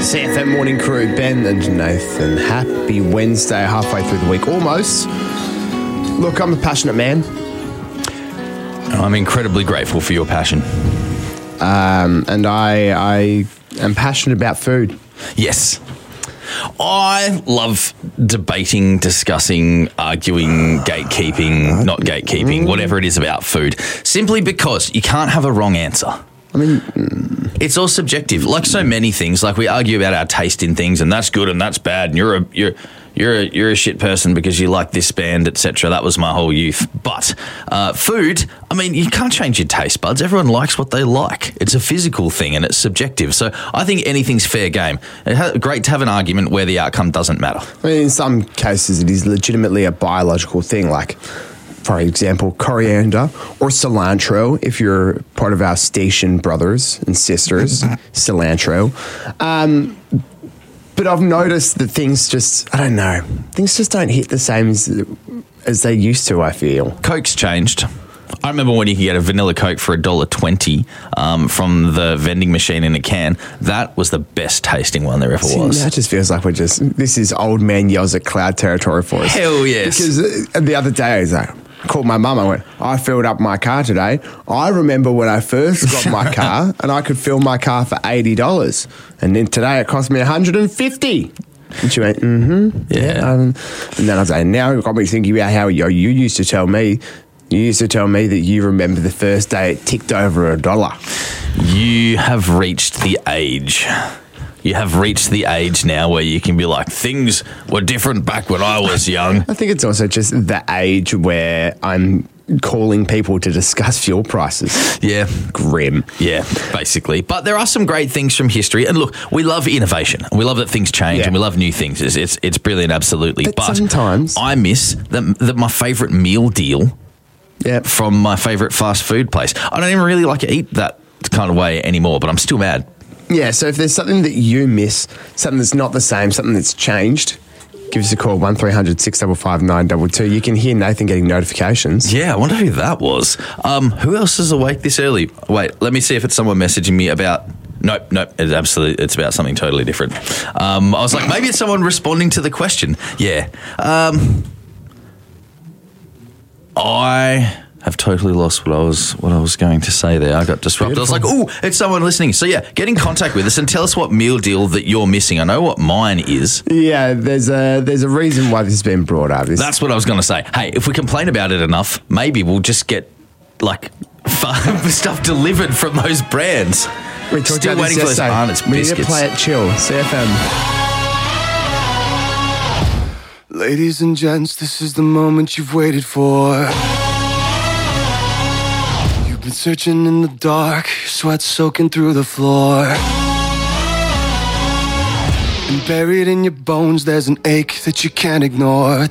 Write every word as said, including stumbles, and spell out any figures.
C F M Morning Crew, Ben and Nathan. Happy Wednesday, halfway through the week, almost. Look, I'm a passionate man. I'm incredibly grateful for your passion. Um, and I, I am passionate about food. Yes. I love debating, discussing, arguing, gatekeeping, not gatekeeping, whatever it is about food, simply because you can't have a wrong answer. I mean, mm. It's all subjective, like so many things. Like we argue about our taste in things, and that's good and that's bad, and you're a you're you're a, you're a shit person because you like this band, et cetera. That was my whole youth. But uh, food, I mean, you can't change your taste buds. Everyone likes what they like. It's a physical thing and it's subjective. So I think anything's fair game. It's great to have an argument where the outcome doesn't matter. I mean, in some cases, it is legitimately a biological thing, like, for example, coriander or cilantro, if you're part of our station brothers and sisters, cilantro. Um, but I've noticed that things just, I don't know, things just don't hit the same as, as they used to, I feel. Coke's changed. I remember when you could get a vanilla Coke for one dollar twenty um, from the vending machine in a can. That was the best tasting one there ever See, was. That just feels like we're just, this is old man yells at cloud territory for us. Hell yes. Because uh, the other day I was like, I called my mum, I went, I filled up my car today. I remember when I first got my car and I could fill my car for eighty dollars. And then today it cost me one hundred fifty dollars. And she went, mm-hmm. Yeah. Um, and then I was like, now it got me thinking about how you, you used to tell me, you used to tell me that you remember the first day it ticked over a dollar. You have reached the age. You have reached the age now where you can be like, things were different back when I was young. I think it's also just the age where I'm calling people to discuss fuel prices. Yeah. Grim. Yeah, basically. But there are some great things from history. And look, we love innovation. We love that things change, Yeah. and we love new things. It's it's, it's brilliant, absolutely. But But, sometimes- I miss that that my favourite meal deal Yeah. from my favourite fast food place. I don't even really like to eat that kind of way anymore, but I'm still mad. Yeah, so if there's something that you miss, something that's not the same, something that's changed, give us a call, one three hundred six five five nine two two. You can hear Nathan getting notifications. Yeah, I wonder who that was. Um, who else is awake this early? Wait, let me see if it's someone messaging me about... Nope, nope, it's absolutely, it's about something totally different. Um, I was like, maybe it's someone responding to the question. Yeah. Um, I... I've totally lost what I was what I was going to say there. I got disrupted. Beautiful. I was like, oh, it's someone listening. So, yeah, get in contact with us and tell us what meal deal that you're missing. I know what mine is. Yeah, there's a there's a reason why this has been brought up. This That's what I was going to say. Hey, if we complain about it enough, maybe we'll just get, like, stuff delivered from those brands. we talked Still about waiting this for those Arnott's We need biscuits. to play it chill. C F M. Ladies and gents, this is the moment you've waited for. You've been searching in the dark, sweat soaking through the floor. And buried in your bones, there's an ache that you can't ignore.